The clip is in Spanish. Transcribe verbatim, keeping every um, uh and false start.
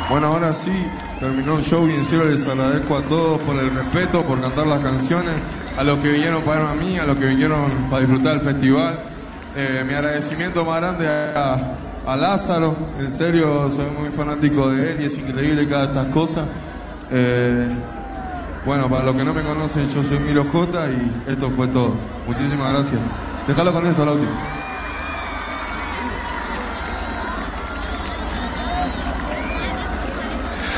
Bueno, ahora sí, terminó el show y en serio les agradezco a todos por el respeto, por cantar las canciones, a los que vinieron para verme a mí, a los que vinieron para disfrutar del festival. Eh, mi agradecimiento más grande a, a Lázaro, en serio soy muy fanático de él y es increíble cada estas cosas. Eh, bueno, para los que no me conocen, yo soy Miro J y esto fue todo. Muchísimas gracias. Dejalo con eso, Lauti.